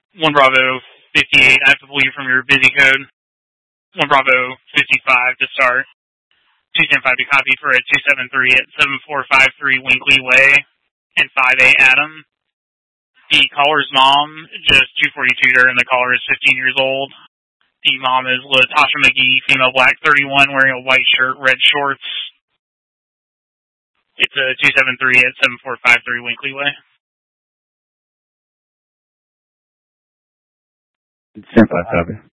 1 Bravo 58, I have to pull you from your busy code. 1 Bravo 55 to start. 275 to copy for a 273 at 7453 Winkley Way and 58 Adam. The caller's mom, just 242 her, and the caller is 15 years old. The mom is Latasha McGee, female, black, 31, wearing a white shirt, red shorts. It's a 273 at 7453 Winkley Way. 10-5, copy.